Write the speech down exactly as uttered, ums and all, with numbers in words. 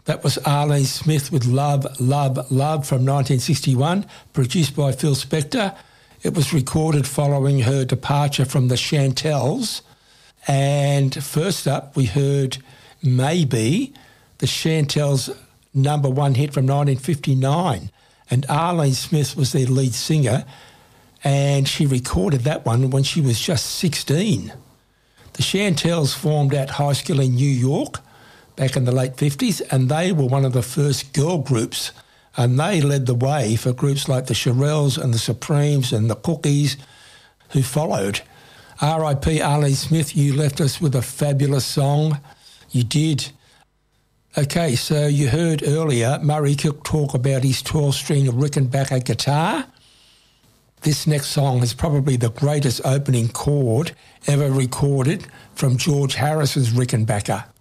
That was Arlene Smith with Love, Love, Love from nineteen sixty-one, produced by Phil Spector. It was recorded following her departure from the Chantels. And first up, we heard Maybe, the Chantels' number one hit from nineteen fifty-nine. And Arlene Smith was their lead singer, and she recorded that one when she was just sixteen. The Chantels formed at high school in New York back in the late fifties, and they were one of the first girl groups, and they led the way for groups like the Shirelles and the Supremes and the Cookies who followed. R I P Arlene Smith, you left us with a fabulous song. You did. Okay, so you heard earlier Murray Cook talk about his twelve-string Rickenbacker guitar. This next song is probably the greatest opening chord ever recorded from George Harrison's Rickenbacker.